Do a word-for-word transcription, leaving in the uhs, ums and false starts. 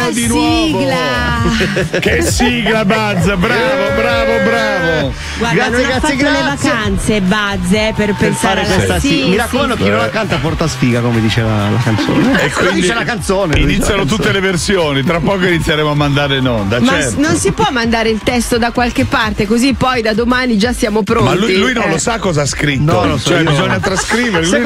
Eccolo di nuovo. Che sigla, Buzz, bravo, bravo, bravo. Guarda, Grazie, non ha grazie, fatto grazie. le vacanze Buzz eh, per, Per pensare fare alla questa sì, sì, mi sì. raccomando, chi non la canta porta sfiga, come diceva la canzone. E quindi dice la canzone. lo dice iniziano la canzone. tutte le versioni, tra poco inizieremo a mandare in onda, Ma certo. s- non si può mandare il testo da qualche parte, così poi da domani già siamo pronti. Ma lui, lui non eh. lo sa cosa ha scritto, No, lo so cioè io. bisogna trascrivere. Lui